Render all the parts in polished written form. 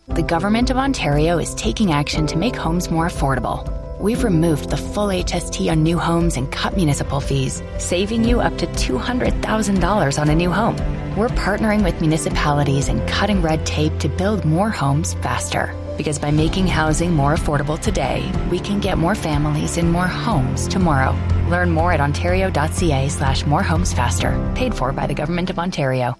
The Government of Ontario is taking action to make homes more affordable. We've removed the full HST on new homes and cut municipal fees, saving you up to $200,000 on a new home. We're partnering with municipalities and cutting red tape to build more homes faster. Because by making housing more affordable today, we can get more families in more homes tomorrow. Learn more at ontario.ca/morehomesfaster. Paid for by the Government of Ontario.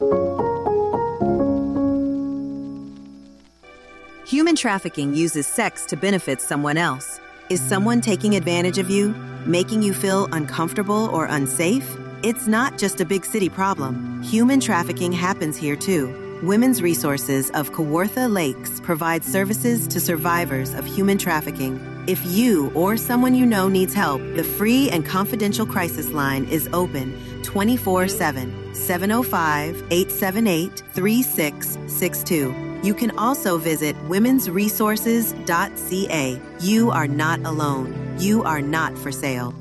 Human trafficking uses sex to benefit someone else. Is someone taking advantage of you, making you feel uncomfortable or unsafe? It's not just a big city problem. Human trafficking happens here too. Women's Resources of Kawartha Lakes provides services to survivors of human trafficking. If you or someone you know needs help, the free and confidential crisis line is open 24/7, 705-878-3662. You can also visit womensresources.ca. You are not alone. You are not for sale.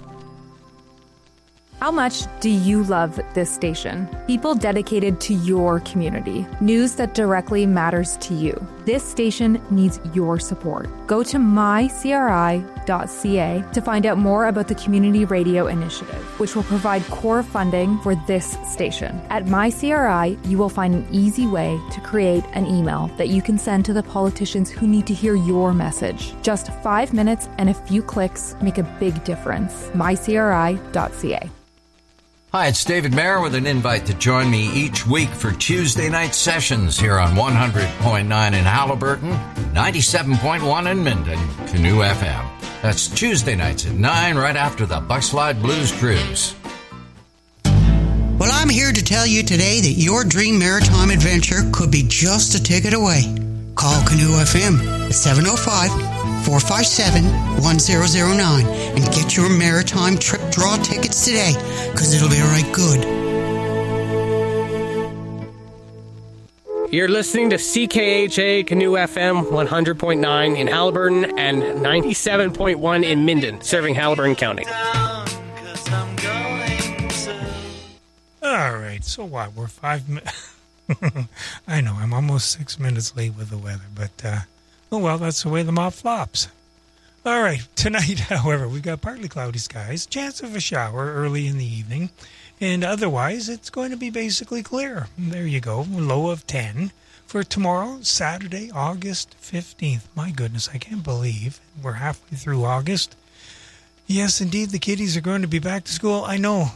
How much do you love this station? People dedicated to your community. News that directly matters to you. This station needs your support. Go to mycri.ca to find out more about the Community Radio Initiative, which will provide core funding for this station. At MyCRI, you will find an easy way to create an email that you can send to the politicians who need to hear your message. Just 5 minutes and a few clicks make a big difference. mycri.ca. Hi, it's David Mayer with an invite to join me each week for Tuesday night sessions here on 100.9 in Haliburton, 97.1 in Minden, Canoe FM. That's Tuesday nights at 9 right after the Buckslide Blues Cruise. Well, I'm here to tell you today that your dream maritime adventure could be just a ticket away. Call Canoe FM at 705-457-1009 and get your maritime trip draw tickets today, because it'll be right good. You're listening to CKHA Canoe FM 100.9 in Haliburton and 97.1 in Minden, serving Haliburton County. All right, so what? We're 5 minutes. I know, I'm almost 6 minutes late with the weather, but, oh well, that's the way the mop flops. All right, tonight, however, we've got partly cloudy skies, chance of a shower early in the evening, and otherwise it's going to be basically clear. There you go, low of 10. For tomorrow, Saturday, August 15th. My goodness, I can't believe we're halfway through August. Yes, indeed, the kiddies are going to be back to school. I know.